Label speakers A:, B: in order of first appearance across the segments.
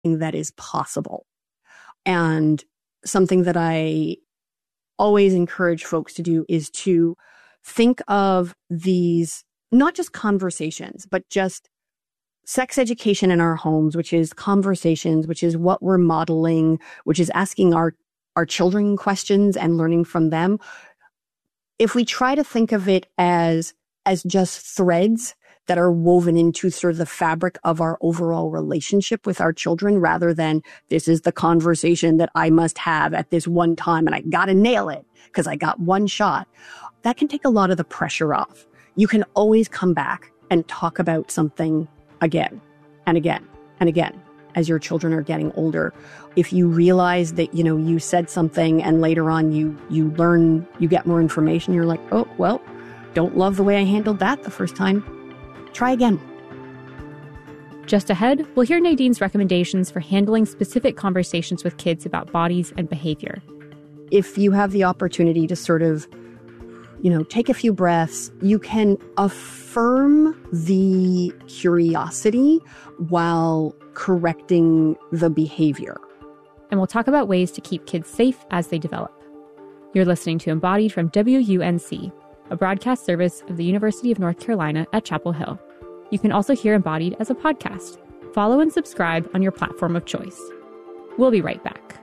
A: that is possible. And something that I always encourage folks to do is to think of these, not just conversations, but just sex education in our homes, which is conversations, which is what we're modeling, which is asking our children questions and learning from them. If we try to think of it as just threads that are woven into sort of the fabric of our overall relationship with our children, rather than this is the conversation that I must have at this one time and I got to nail it because I got one shot, that can take a lot of the pressure off. You can always come back and talk about something again and again and again as your children are getting older. If you realize that, you said something and later on you learn, you get more information, you're like, oh, well, don't love the way I handled that the first time. Try again.
B: Just ahead, we'll hear Nadine's recommendations for handling specific conversations with kids about bodies and behavior.
A: If you have the opportunity to sort of, take a few breaths, you can affirm the curiosity while correcting the behavior.
B: And we'll talk about ways to keep kids safe as they develop. You're listening to Embodied from WUNC, a broadcast service of the University of North Carolina at Chapel Hill. You can also hear Embodied as a podcast. Follow and subscribe on your platform of choice. We'll be right back.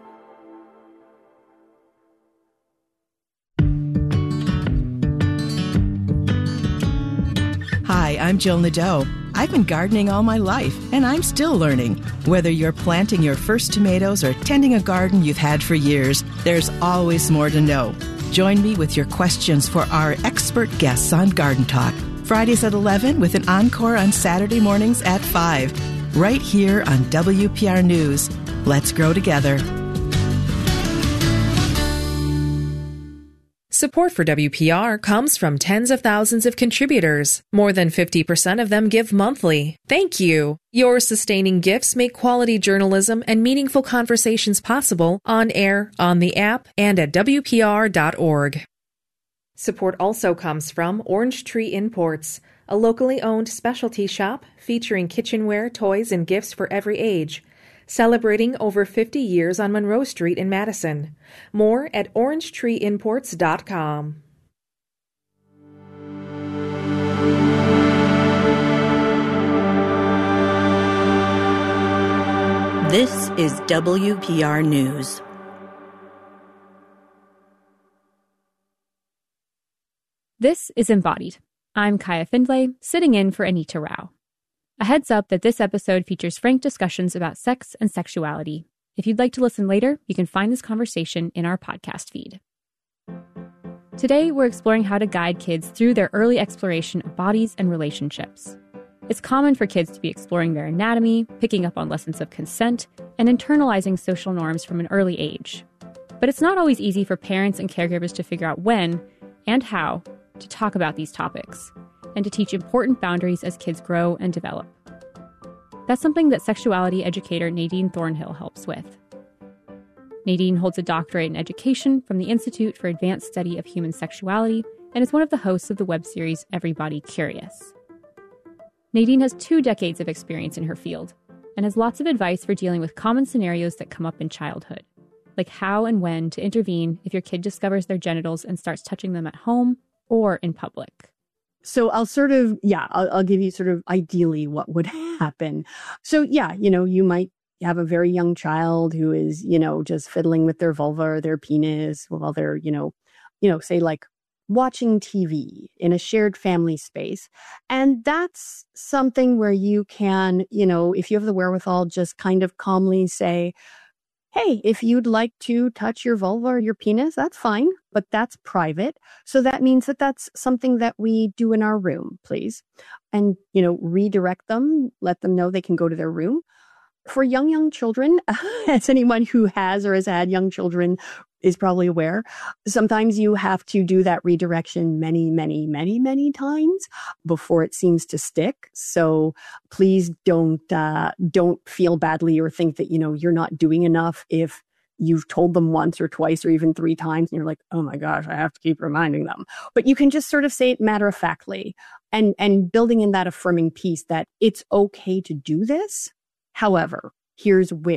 C: Hi, I'm Jill Nadeau. I've been gardening all my life, and I'm still learning. Whether you're planting your first tomatoes or tending a garden you've had for years, there's always more to know. Join me with your questions for our expert guests on Garden Talk. Fridays at 11 with an encore on Saturday mornings at 5. Right here on WPR News. Let's grow together.
D: Support for WPR comes from tens of thousands of contributors. More than 50% of them give monthly. Thank you. Your sustaining gifts make quality journalism and meaningful conversations possible on air, on the app, and at WPR.org. Support also comes from Orange Tree Imports, a locally owned specialty shop featuring kitchenware, toys, and gifts for every age. Celebrating over 50 years on Monroe Street in Madison. More at orangetreeimports.com.
E: This is WPR News.
B: This is Embodied. I'm Kaya Findlay, sitting in for Anita Rao. A heads up that this episode features frank discussions about sex and sexuality. If you'd like to listen later, you can find this conversation in our podcast feed. Today, we're exploring how to guide kids through their early exploration of bodies and relationships. It's common for kids to be exploring their anatomy, picking up on lessons of consent, and internalizing social norms from an early age. But it's not always easy for parents and caregivers to figure out when and how to talk about these topics, and to teach important boundaries as kids grow and develop. That's something that sexuality educator Nadine Thornhill helps with. Nadine holds a doctorate in education from the Institute for Advanced Study of Human Sexuality and is one of the hosts of the web series Everybody Curious. Nadine has 2 decades of experience in her field and has lots of advice for dealing with common scenarios that come up in childhood, like how and when to intervene if your kid discovers their genitals and starts touching them at home or in public.
A: So I'll give you sort of ideally what would happen. So you might have a very young child who is, just fiddling with their vulva or their penis while they're, say like watching TV in a shared family space. And that's something where you can, if you have the wherewithal, just kind of calmly say, hey, if you'd like to touch your vulva or your penis, that's fine, but that's private. So that means that that's something that we do in our room, please. And, redirect them, let them know they can go to their room. For young children, as anyone who has or has had young children is probably aware, sometimes you have to do that redirection many, many, many, many times before it seems to stick. So please don't feel badly or think that, you're not doing enough if you've told them once or twice or even 3 times and you're like, oh my gosh, I have to keep reminding them. But you can just sort of say it matter-of-factly and building in that affirming piece that it's okay to do this. However, here's where.